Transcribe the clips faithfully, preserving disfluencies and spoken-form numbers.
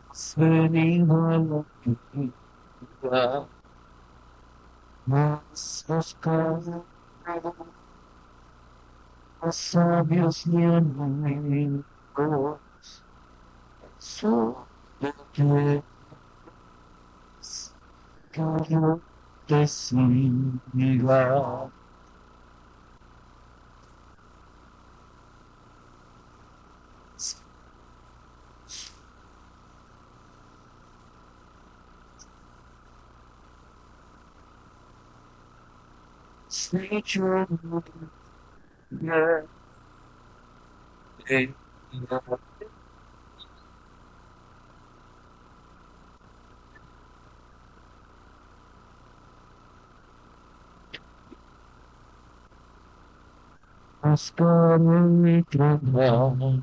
Spinning my life, mas buscando os sábios e amigos, só porque quero desligar. Sweet your yeah, yeah, buscando trabalho.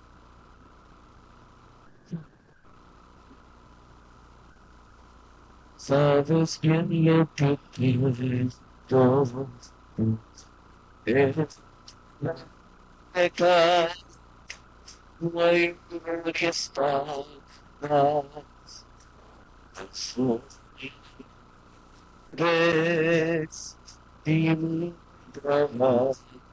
Sabes que eu te quero todos. É claro, que está nas suas vidas de trabalho.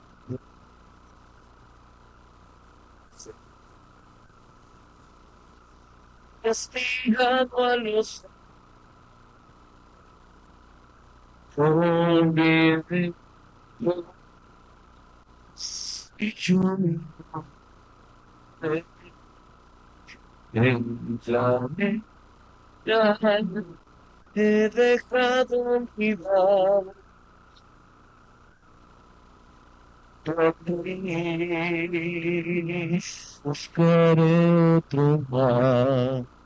Espirrando a luz onde e chove entra-me he dejado olvidar por ti buscaré otro mar.